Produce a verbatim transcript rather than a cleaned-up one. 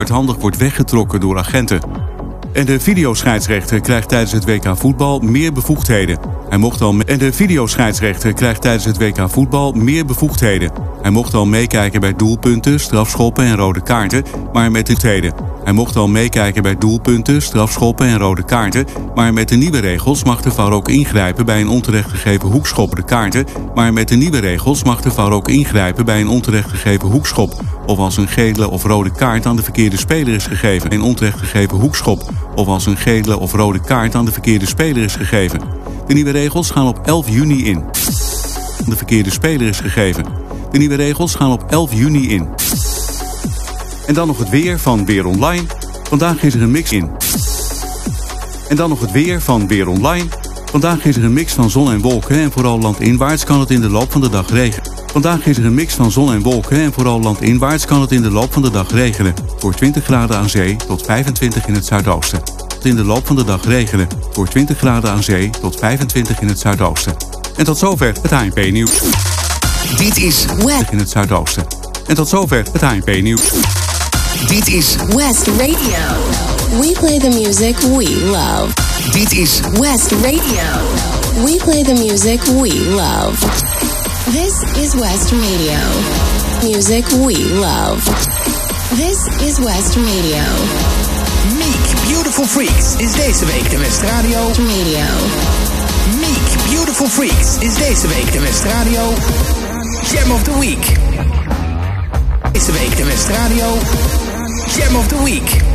hardhandig wordt weggetrokken door agenten. En de videoscheidsrechter krijgt tijdens het W K voetbal meer bevoegdheden. Hij mocht al me- en de videoscheidsrechter krijgt tijdens het W K voetbal meer bevoegdheden. Hij mocht al meekijken bij doelpunten, strafschoppen en rode kaarten, maar met de heden. Hij mocht al meekijken bij doelpunten, strafschoppen en rode kaarten, maar met de nieuwe regels mag de V A R ook ingrijpen bij een onterecht gegeven hoekschop. De kaarten, maar met de nieuwe regels mag de V A R ook ingrijpen bij een onterecht gegeven hoekschop, of als een gele of rode kaart aan de verkeerde speler is gegeven. Een onterecht gegeven hoekschop, of als een gele of rode kaart aan de verkeerde speler is gegeven. De nieuwe regels gaan op elf juni in. De verkeerde speler is gegeven. De nieuwe regels gaan op elf juni in. En dan nog het weer van Weer Online. Vandaag is er een mix in. En dan nog het weer van Weer Online. Vandaag is er een mix van zon en wolken en vooral landinwaarts kan het in de loop van de dag regenen. Vandaag is er een mix van zon en wolken en vooral landinwaarts kan het in de loop van de dag regenen. Voor twintig graden aan zee tot vijfentwintig in het zuidoosten. In de loop van de dag regenen. Voor twintig graden aan zee tot vijfentwintig in het zuidoosten. En tot zover het H N P-nieuws. Dit is In het zuidoosten. En tot zover het H N P-nieuws. Dit is West Radio. We play the music we love. Dit is West Radio. We play the music we love. This is West Radio. Music we love. This is West Radio. Meek Beautiful Freaks is deze week de West Radio. Radio. Meek Beautiful Freaks is deze week de West Radio Jam of the Week. Deze week de West Radio Jam of the Week.